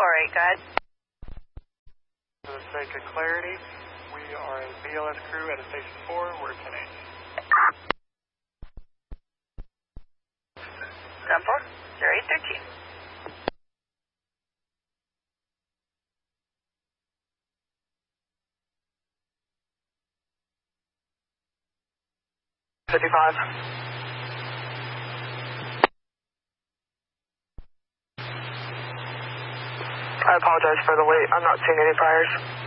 4-8, go ahead. For the sake of clarity, we are a BLS crew at a Station 4. We're 10-8. 10-4, 0813. I apologize for the wait. I'm not seeing any fires.